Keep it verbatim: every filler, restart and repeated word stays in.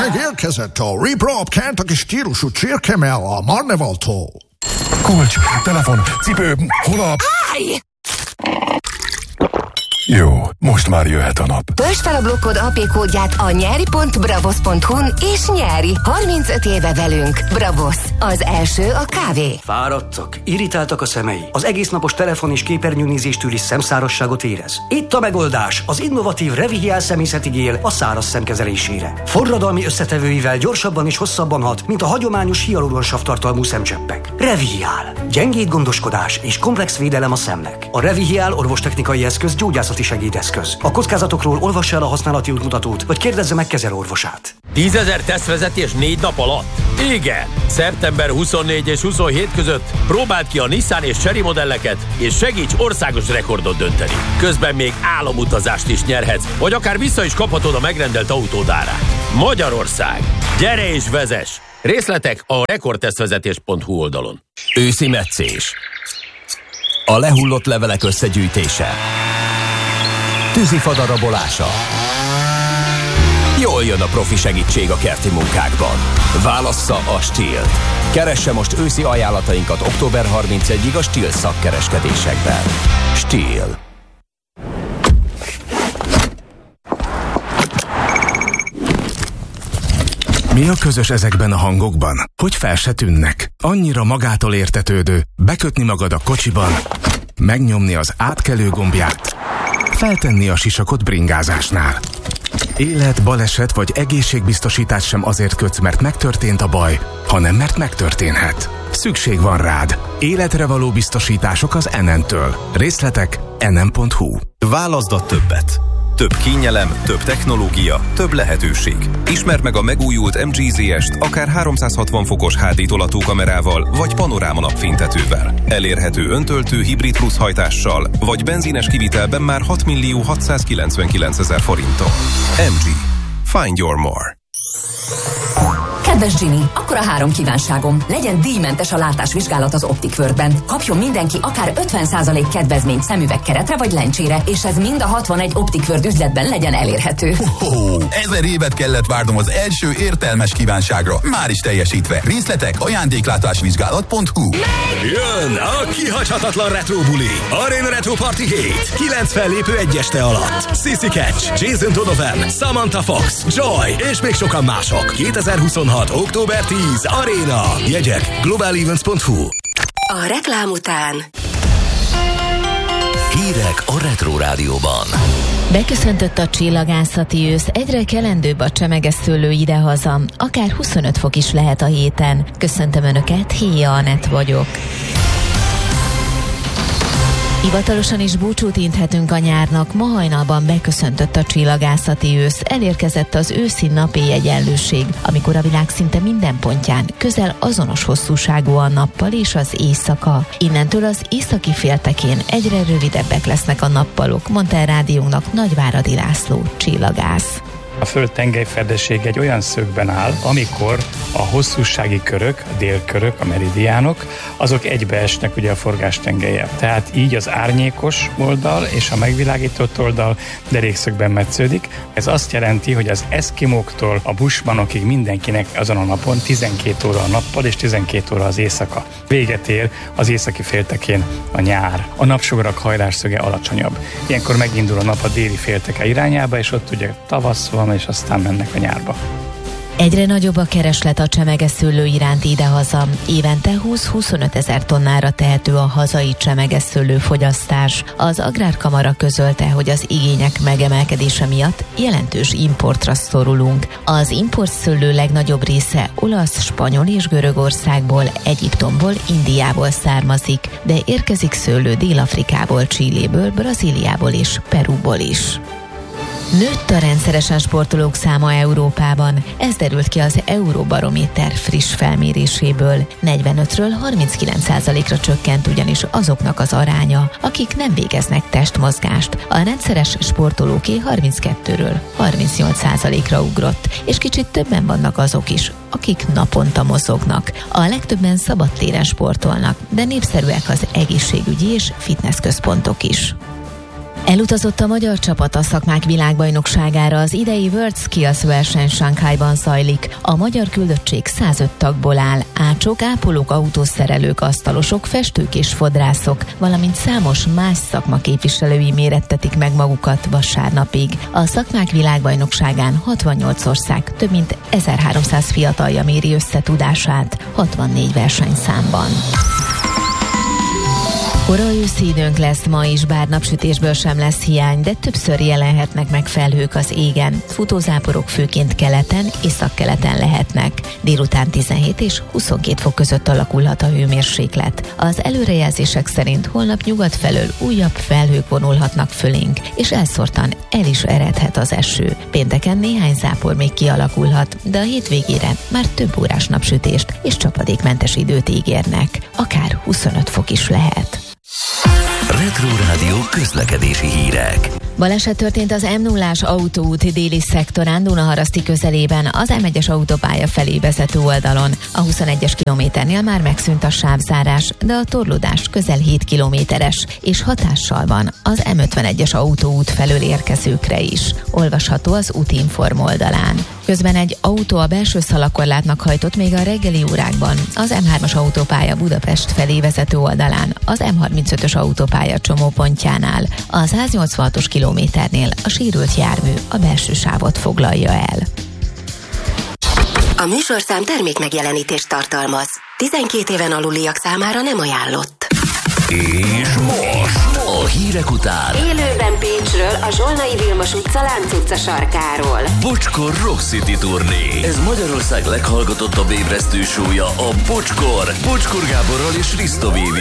Megérkezett a Reprop Kentucky stílusú csirkemell a Marnevaltól. Kulcs, telefon, cipő, hol a... Állj! Jó, most már jöhet a nap. Töltsd fel a blokkod á pé kódját a nyeri pont bravos pont hu-n és nyeri. harmincöt éve velünk. Bravos, az első a kávé. Fáradtak, irritáltak a szemei. Az egésznapos telefon és képernyőnézéstől is szemszárasságot érez. Itt a megoldás, az innovatív Revihial szemészeti gél a száraz szem kezelésére. Forradalmi összetevőivel gyorsabban és hosszabban hat, mint a hagyományos hialuronsav tartalmú szemcseppek. Revihial. Gyengéd gondoskodás és komplex védelem a szemnek. A Revihial orvostechnikai eszköz gyógyászati segédeszköz. A kockázatokról olvassa el a használati útmutatót, vagy kérdezze meg kezelőorvosát. tízezer tesztvezetés négy nap alatt? Igen! szeptember huszonnégy és huszonhét között próbáld ki a Nissan és Chery modelleket, és segíts országos rekordot dönteni. Közben még álomutazást is nyerhetsz, vagy akár vissza is kaphatod a megrendelt autód árát. Magyarország! Gyere és vezess! Részletek a rekordtesztvezetés pont hu oldalon. Őszi metszés. A lehullott levelek összegyűjtése. Tűzifa darabolása. Jól jön a profi segítség a kerti munkákban. Válassza a Stihl-t. Keresse most őszi ajánlatainkat október harmincegyedikéig a Stihl szakkereskedésekben. Stihl. Mi a közös ezekben a hangokban? Hogy fel se tűnnek? Annyira magától értetődő, bekötni magad a kocsiban, megnyomni az átkelő gombját, feltenni a sisakot bringázásnál. Élet, baleset vagy egészségbiztosítás sem azért kötsz, mert megtörtént a baj, hanem mert megtörténhet. Szükség van rád. Életre való biztosítások az en en-től. Részletek en en pont hu. Válaszd a többet. Több kényelem, több technológia, több lehetőség. Ismerd meg a megújult em gé zé est akár háromszázhatvan fokos há dé tolatókamerával, vagy panoráma napfénytetővel. Elérhető öntöltő hibrid plusz hajtással, vagy benzines kivitelben már hat millió hatszázkilencvenkilencezer forinton. em gé. Find your more. Kedves Ginny, akkor a három kívánságom. Legyen díjmentes a látásvizsgálat az Optic Worldben. Kapjon mindenki akár ötven százalék kedvezményt szemüvegkeretre vagy lencsére, és ez mind a hatvanegy Optic World üzletben legyen elérhető. Oh, ezer évet kellett várnom az első értelmes kívánságra. Már is teljesítve. Részletek ajándéklátásvizsgálat pont hu. Jön a kihagyhatatlan retro buli. Arena Retro Party hét. kilenc fellépő egy este alatt. Sissy Catch, Jason Donovan, Samantha Fox, Joy és még sokan mások. kétezer-huszonhat. október tíz. Arena. Jegyek global events pont hu. A reklám után Hírek a Retro Rádióban. Beköszöntött a csillagászati ősz, egyre kelendőbb a csemegeszőlő idehaza, akár huszonöt fok is lehet a héten. Köszöntöm Önöket, Héja Anett vagyok. Hivatalosan is búcsút inthetünk a nyárnak, ma hajnalban beköszöntött a csillagászati ősz, elérkezett az őszi napi egyenlőség, amikor a világ szinte minden pontján közel azonos hosszúságú a nappal és az éjszaka. Innentől az északi féltekén egyre rövidebbek lesznek a nappalok, mondta el rádiónknak Nagyváradi László, csillagász. A Föld tengelyfedeség egy olyan szögben áll, amikor a hosszúsági körök, a délkörök, a meridiánok, azok egybeesnek ugye a forgástengellyel. Tehát így az árnyékos oldal és a megvilágított oldal derékszögben metsződik. Ez azt jelenti, hogy az eszkimóktól a bushmanokig mindenkinek azon a napon tizenkét óra a nappal és tizenkét óra az éjszaka. Véget ér az északi féltekén a nyár. A napsugarak hajlásszöge alacsonyabb. Ilyenkor megindul a nap a déli félteke irányába, és ott ugye tavasz van, és aztán mennek a nyárba. Egyre nagyobb a kereslet a csemegeszőlő iránt idehaza. Évente húsz-huszonöt ezer tonnára tehető a hazai csemegeszőlő fogyasztás. Az Agrárkamara közölte, hogy az igények megemelkedése miatt jelentős importra szorulunk. Az importszőlő legnagyobb része olasz, spanyol és Görögországból, Egyiptomból, Indiából származik, de érkezik szőlő Dél-Afrikából, Chiléből, Brazíliából és Perúból is. Nőtt a rendszeresen sportolók száma Európában. Ez derült ki az Euróbarométer friss felméréséből. negyvenötről harminckilenc százalékra csökkent ugyanis azoknak az aránya, akik nem végeznek testmozgást. A rendszeres sportolóké harminckettőről harmincnyolc százalékra ugrott, és kicsit többen vannak azok is, akik naponta mozognak. A legtöbben szabadtéren sportolnak, de népszerűek az egészségügyi és fitnessközpontok is. Elutazott a magyar csapat a szakmák világbajnokságára. Az idei World Skills verseny Shanghaiban zajlik. A magyar küldöttség százöt tagból áll. Ácsok, ápolók, autószerelők, asztalosok, festők és fodrászok, valamint számos más szakma képviselői mérettetik meg magukat vasárnapig. A szakmák világbajnokságán hatvannyolc ország több mint ezerháromszáz fiatalja méri összetudását hatvannégy versenyszámban. Kora őszi időnk lesz ma is, bár napsütésből sem lesz hiány, de többször jelenhetnek meg felhők az égen. Futózáporok főként keleten, északkeleten lehetnek. Délután tizenhét és huszonkét fok között alakulhat a hőmérséklet. Az előrejelzések szerint holnap nyugat felől újabb felhők vonulhatnak fölénk, és elszórtan el is eredhet az eső. Pénteken néhány zápor még kialakulhat, de a hétvégére már több órás napsütést és csapadékmentes időt ígérnek. Akár huszonöt fok is lehet. Retro Rádió közlekedési hírek. Baleset történt az M nullás autóút déli szektorán Dunaharaszti közelében, az M egyes autópálya felé vezető oldalon. A huszonegyes kilométernél már megszűnt a sávzárás, de a torlódás közel hét kilométeres, és hatással van az M ötvenegyes autóút felől érkezőkre is. Olvasható az Útinform oldalán. Közben egy autó a belső szalakorlátnak hajtott még a reggeli órákban az M hármas autópálya Budapest felé vezető oldalán, az M harmincötös autópálya csomópontjánál. A száznyolcvanhatos kilométernél a sérült jármű a belső sávot foglalja el. A műsorszám termék megjelenítést tartalmaz. tizenkét éven aluliak számára nem ajánlott. És most a hírek után Élőben Pécsről, a Zsolnai Vilmos utca Lánc utca sarkáról. Bocskor Rock City turné. Ez Magyarország leghallgatottabb ébresztő show-ja, a Bocskor. Bocskor Gáborral és Risto Vévi